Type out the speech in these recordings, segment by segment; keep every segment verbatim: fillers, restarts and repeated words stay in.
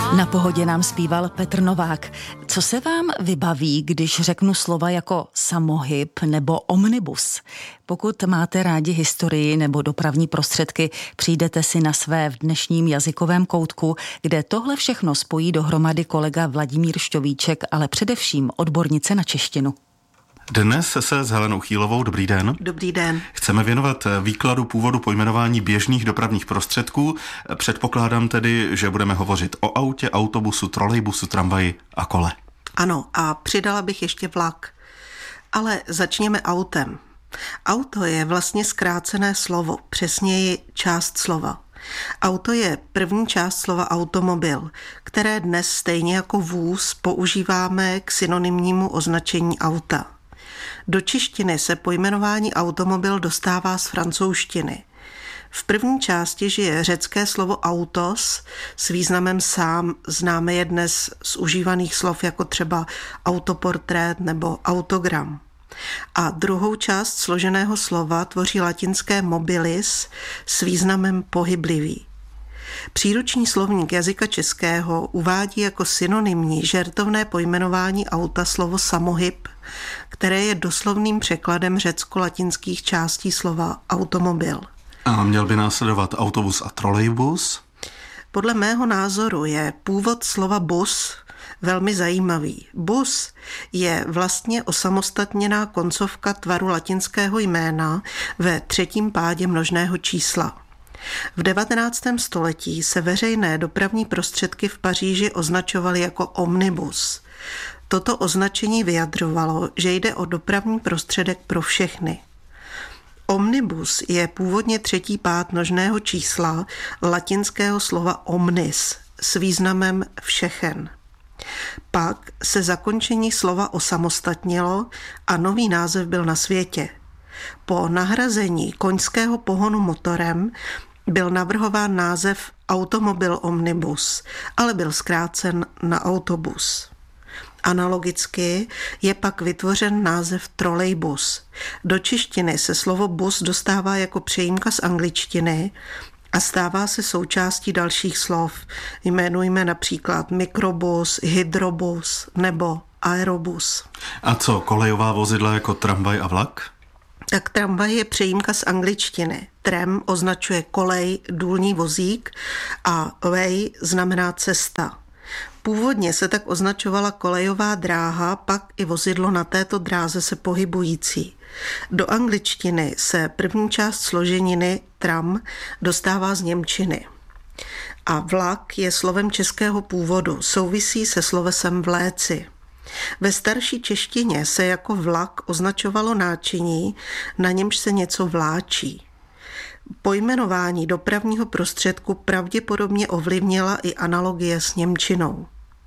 Na Pohodě nám zpíval Petr Novák. Co se vám vybaví, když řeknu slova jako samohyb nebo omnibus? Pokud máte rádi historii nebo dopravní prostředky, přijdete si na své v dnešním jazykovém koutku, kde tohle všechno spojí dohromady kolega Vladimír Šťovíček, ale především odbornice na češtinu. Dnes se s Helenou Chýlovou, dobrý den. Dobrý den. Chceme věnovat výkladu původu pojmenování běžných dopravních prostředků. Předpokládám tedy, že budeme hovořit o autě, autobusu, trolejbusu, tramvaji a kole. Ano, a přidala bych ještě vlak. Ale začněme autem. Auto je vlastně zkrácené slovo, přesněji část slova. Auto je první část slova automobil, které dnes stejně jako vůz používáme k synonymnímu označení auta. Do češtiny se pojmenování automobil dostává z francouzštiny. V první části žije řecké slovo autos s významem sám, známe je dnes z užívaných slov jako třeba autoportrét nebo autogram. A druhou část složeného slova tvoří latinské mobilis s významem pohyblivý. Příruční slovník jazyka českého uvádí jako synonymní žertovné pojmenování auta slovo samohyb, které je doslovným překladem řecko-latinských částí slova automobil. A měl by následovat autobus a trolejbus? Podle mého názoru je původ slova bus velmi zajímavý. Bus je vlastně osamostatněná koncovka tvaru latinského jména ve třetím pádě množného čísla. V devatenáctém století se veřejné dopravní prostředky v Paříži označovaly jako omnibus. Toto označení vyjadřovalo, že jde o dopravní prostředek pro všechny. Omnibus je původně třetí pád množného čísla latinského slova omnis s významem všechen. Pak se zakončení slova osamostatnilo a nový název byl na světě. Po nahrazení koňského pohonu motorem byl navrhován název automobil omnibus, ale byl zkrácen na autobus. Analogicky je pak vytvořen název trolejbus. Do češtiny se slovo bus dostává jako přejímka z angličtiny a stává se součástí dalších slov. Jmenujme například mikrobus, hydrobus nebo aerobus. A co, kolejová vozidla jako tramvaj a vlak? Tak tramvaj je přejímka z angličtiny. Tram označuje kolej, důlní vozík a way znamená cesta. Původně se tak označovala kolejová dráha, pak i vozidlo na této dráze se pohybující. Do angličtiny se první část složeniny tram dostává z němčiny. A vlak je slovem českého původu, souvisí se slovesem vléci. Ve starší češtině se jako vlak označovalo náčiní, na němž se něco vláčí. Pojmenování dopravního prostředku pravděpodobně ovlivnila i analogie s němčinou.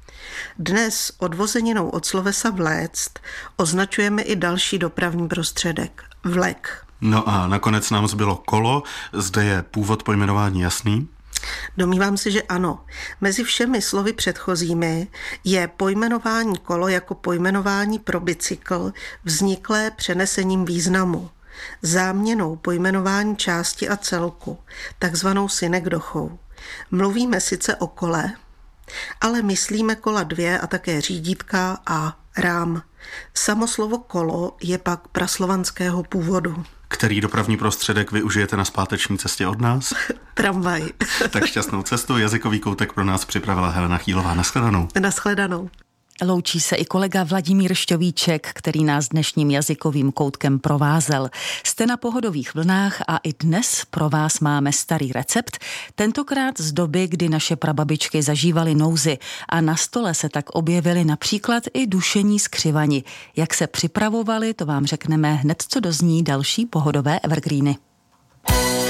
Dnes odvozeninou od slovesa vléct označujeme i další dopravní prostředek – vlek. No a nakonec nám zbylo kolo, zde je původ pojmenování jasný? Domnívám se, že ano. Mezi všemi slovy předchozími je pojmenování kolo jako pojmenování pro bicykl vzniklé přenesením významu, záměnou pojmenování části a celku, takzvanou synekdochou. Mluvíme sice o kole, ale myslíme kola dvě a také řídítka a rám. Samo slovo kolo je pak praslovanského původu. Který dopravní prostředek využijete na zpáteční cestě od nás? Tramvaj. Tak šťastnou cestu. Jazykový koutek pro nás připravila Helena Chýlová. Naschledanou. Naschledanou. Loučí se i kolega Vladimír Šťovíček, který nás dnešním jazykovým koutkem provázel. Jste na Pohodových vlnách a i dnes pro vás máme starý recept, tentokrát z doby, kdy naše prababičky zažívaly nouzi a na stole se tak objevily například i dušení skřivani. Jak se připravovali, to vám řekneme hned, co dozní další pohodové evergreeny.